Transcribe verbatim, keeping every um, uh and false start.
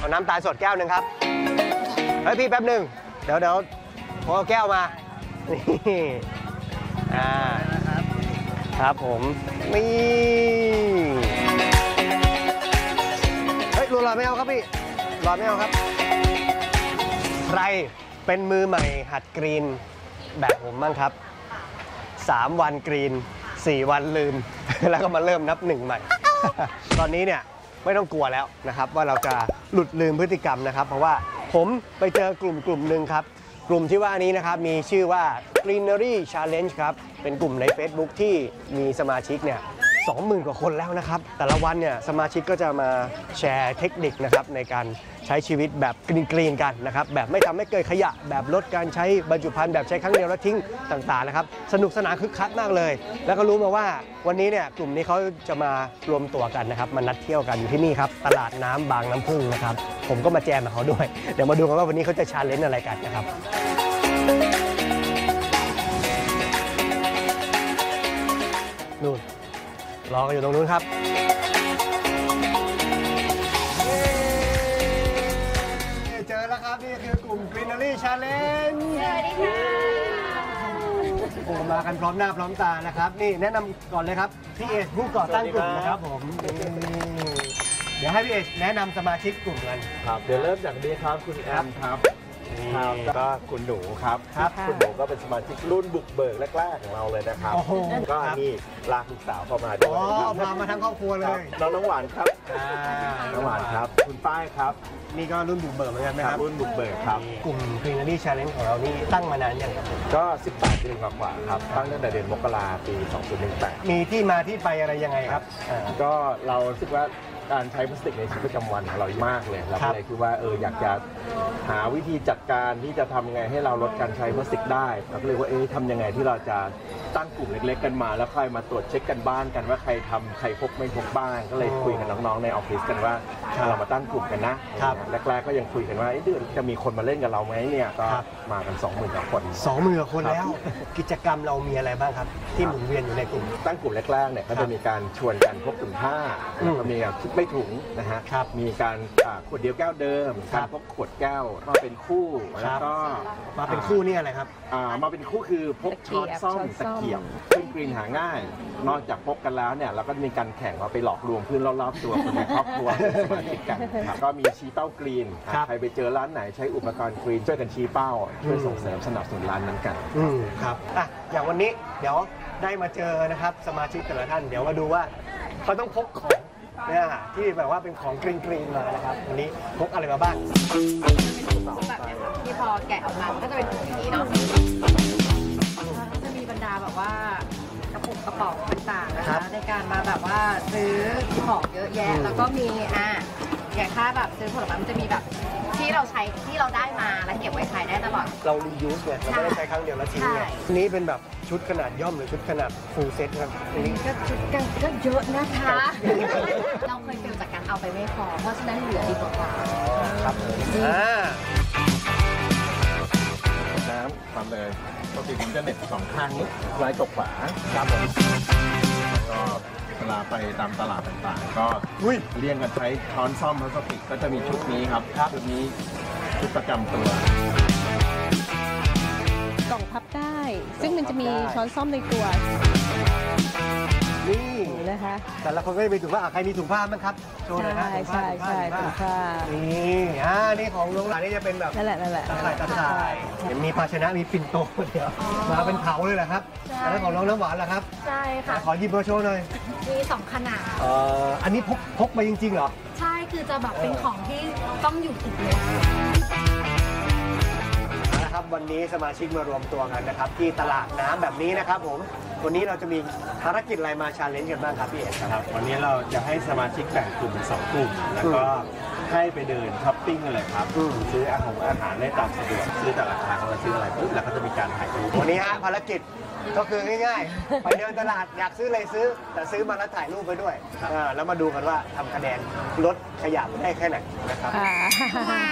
น้ำตาลสดแก้วหนึ่งครับเฮ้ยพี่แป๊บหนึ่งเดี๋ยวเดี๋ยวผมเอาแก้วมานี่อ่าครับผมนี่เฮ้ยรอรอไม่เอาครับพี่รอไม่เอาครับใครเป็นมือใหม่หัดกรีนแบบผมบ้างครับสามวันกรีนสี่วันลืม แล้วก็มาเริ่มนับหนึ่งใหม่ ตอนนี้เนี่ยไม่ต้องกลัวแล้วนะครับว่าเราจะหลุดลืมพฤติกรรมนะครับเพราะว่าผมไปเจอกลุ่มกลุ่มหนึ่งครับกลุ่มที่ว่านี้นะครับมีชื่อว่า Greenery Challenge ครับเป็นกลุ่มใน Facebook ที่มีสมาชิกเนี่ยสองหมื่นกว่าคนแล้วนะครับแต่ละวันเนี่ยสมาชิกก็จะมาแชร์เทคนิคนะครับในการใช้ชีวิตแบบกรีนๆกันนะครับแบบไม่ทำให้เกิดขยะแบบลดการใช้บรรจุภัณฑ์แบบใช้ครั้งเดียวแล้วทิ้งต่างๆนะครับสนุกสนานคึกคักมากเลยแล้วก็รู้มาว่าวันนี้เนี่ยกลุ่มนี้เขาจะมารวมตัวกันนะครับมานัดเที่ยวกันอยู่ที่นี่ครับตลาดน้ำบางน้ำพึ่งนะครับผมก็มาแจมกับเขาด้วยเดี๋ยวมาดูกันว่าวันนี้เขาจะชาเลนจ์อะไรกันนะครับนู่นรอกันอยู่ตรงนู้นครับเจอแล้วครับนี่คือกลุ่ม Greenery Challenge สวัสดีค่ะโอ้มากันพร้อมหน้าพร้อมตานะครับนี่แนะนำก่อนเลยครับพี่เอชผู้ก่อตั้งกลุ่มนะครับผมเดี๋ยวให้พี่เอชแนะนำสมาชิกกลุ่มกันครับเดี๋ยวเริ่มจากนี้ครับคุณแอมครับครับก็คุณหนูครับครับคุณหนูก็เป็นสมาชิกรุ่นบุกเบิกแรกๆของเราเลยนะครับก็นี่ลากลูกสาวเข้ามาด้วยอ๋อพามาทั้งครอบครัวเลยน้องน้องหวานครับน้องหวานครับคุณป้ายครับนี่ก็รุ่นบุกเบิกเหมือนกันไหมครับรุ่นบุกเบิกครับกลุ่ม Greenery Challenge ของเรานี่ตั้งมานานยังครับก็สิบแปดเดือนกว่าๆครับตั้งตั้งแต่เดือนมกราปีสองพันสิบแปดมีที่มาที่ไปอะไรยังไงครับก็เราคิดว่าการใช้พลาสติกในชีวิตประจำวันของเรามากเลยเราก็เลยคิดว่าเอออยากจะหาวิธีจัดการที่จะทำไงให้เราลดการใช้พลาสติกได้เราก็เลยว่าเอ๊ะทำยังไงที่เราจะตั้งกลุ่มเล็กๆกันมาแล้วค่อยมาตรวจเช็คกันบ้านกันว่าใครทำใครพกไม่พกบ้างก็เลยคุยกับน้องๆในออฟฟิศกันว่าเรามาตั้งกลุ่มกันนะแรกๆก็ยังคุยกันว่าเดือนจะมีคนมาเล่นกับเราไหมเนี่ยก็มากัน สองหมื่น กว่าคนสองหมื่นกว่าคนแล้วกิจกรรมเรามีอะไรบ้างครับที่หมุนเวียนอยู่ในกลุ่มตั้งกลุ่มแรกๆเนี่ยก็จะมีการชวนกันพกถุงผ้าแล้วก็มีการคิดไม่ถุงนะฮะมีการขวดเดียวแก้วเดิมการพกขวดแก้วมาเป็นคู่แล้วก็มาเป็นคู่นี่อะไรครับมาเป็นคู่คือพกช้อนซ่อมตะเกียบซึ่งกรีนหาง่ายนอกจากพกกันแล้วเนี่ยเราก็มีการแข่งว่าไปหลอกลวงเพื่อนรอบๆตัวคนในครอบครัวสมาชิกกันก็มีชี้เป้ากรีนใครไปเจอร้านไหนใช้อุปกรณ์กรีนช่วยกันชี้เป้าช่วยส่งเสริมสนับสนุนร้านนั้นกันอืมครับอ่ะอย่างวันนี้เดี๋ยวได้มาเจอนะครับสมาชิกแต่ละท่านเดี๋ยวมาดูว่าเขาต้องพกของเนี่ยที่แบบว่าเป็นของกรีนกรีนมานะครับวันนี้พกอะไรมาบ้างแบบนี้ค่ะที่พอแกะออกมาก็จะเป็นถุงนี้เนาะจะมีบรรดาแบบว่ากระปุกกระป๋องต่างๆนะคะในการมาแบบว่าซื้อของเยอะแยะแล้วก็มีอ่ะอย่างถ้าแบบซื้อผลไม้มันจะมีแบบที่เราใช้ที่เราได้มาแล้วเก็บไว้ใช้ได้ตลอดเรา reuse เนี่ยเราไม่ได้ใช้ครั้งเดียวแล้วทิ้งเนี่ยนี้เป็นแบบชุดขนาดย่อมหรือชุดขนาด full set ครับอันนี้ก็ชุดกันก็เยอะนะคะเราเคยเฟลจากการเอาไปไม่พอเพราะฉะนั้นเหลือดีกว่าครับอ่าน้ำทำเลยปกติผมจะเน็ตสองข้างนี้ซ้ายกับขวาครับผมก็เวลาไปตามตลาดต่างๆก็เรียงกันใช้ช้อนซ่อมพลาสติกก็จะมีชุดนี้ครับชุดนี้ชุดประจำตัวกล่องพับได้ซึ่งมันจะมีช้อนซ่อมในตัวนี่นะคะแต่ละคนก็จะมีถุงผ้าใครมีถุงผ้าไหมครับโชว์หน่อยนะใช่ใช่ใช่ถุงผ้านี่อ่านี่ของน้องหลานนี่จะเป็นแบบนั่นแหละนั่นแหละตะข่ายตะข่ายเห็นมีภาชนะมีปิ่นโตเดียวมาเป็นเผาเลยเหรอครับแล้วของน้องน้ำหวานล่ะครับใช่ค่ะขอหยิบมาโชว์หน่อยมีสองขนาดเอ่ออันนี้พกพกมาจริงๆเหรอใช่คือจะแบบเป็นของที่ต้องอยู่ติดเลยนะครับวันนี้สมาชิกมารวมตัวกันนะครับที่ตลาดน้ำแบบนี้นะครับผมวันนี้เราจะมีภารกิจอะไรมาชาเลนจ์กันบ้างครับพี่เอกครับวันนี้เราจะให้สมาชิกแบ่งกลุ่มเป็นสองกลุ่มแล้วก็ให้ไปเดินช้อปปิ้งกันเลยครับซื้ออาหารอาหารได้ตามสะดวกซื้อแต่ละครั้งเราซื้ออะไรปุ๊บแล้วก็จะมีการถ่ายรูปวันนี้ฮะภารกิจก็คือง่ายๆไปเดินตลาดอยากซื้ออะไรซื้อแต่ซื้อมาแล้วถ่ายรูปไปด้วยแล้วมาดูกันว่าทำคะแนนลดขยะได้แค่ไหนนะครับ